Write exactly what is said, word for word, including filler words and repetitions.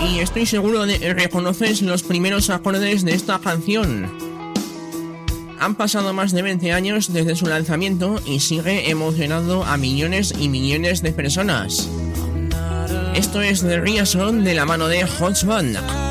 Y estoy seguro de que reconoces los primeros acordes de esta canción. Han pasado más de veinte años desde su lanzamiento y sigue emocionando a millones y millones de personas. Esto es The Reason de la mano de Hot Band.